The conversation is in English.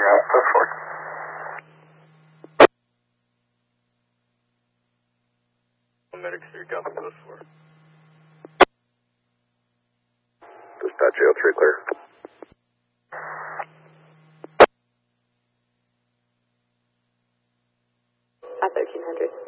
out, go for it. Medic 3, copy, go for it. Dispatch AO3 clear. At 1300.